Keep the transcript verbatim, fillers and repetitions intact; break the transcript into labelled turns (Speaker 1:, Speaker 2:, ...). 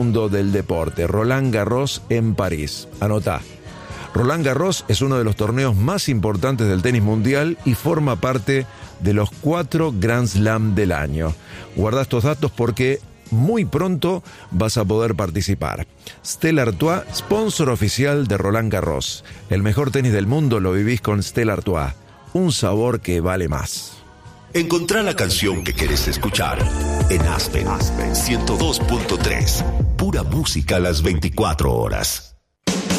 Speaker 1: mundo del deporte, Roland Garros en París. Anotá. Roland Garros es uno de los torneos más importantes del tenis mundial y forma parte de los cuatro Grand Slam del año. Guarda estos datos porque muy pronto vas a poder participar. Stella Artois, sponsor oficial de Roland Garros. El mejor tenis del mundo lo vivís con Stella Artois. Un sabor que vale más.
Speaker 2: Encontrá la canción que querés escuchar en Aspen, Aspen ciento dos punto tres. Pura música a las veinticuatro horas.